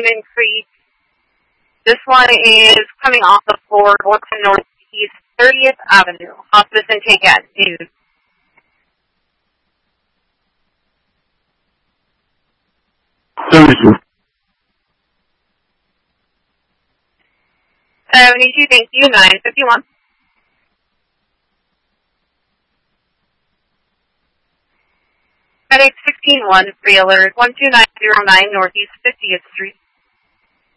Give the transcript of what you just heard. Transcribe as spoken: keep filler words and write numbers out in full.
Diamond Creek. This one is coming off the floor, north to northeast, thirtieth Avenue, hospice intake at noon. seventy-two. seventy-two, thank you, nine fifty-one. Headache sixteen one, free alert, one two nine zero nine Northeast fiftieth Street.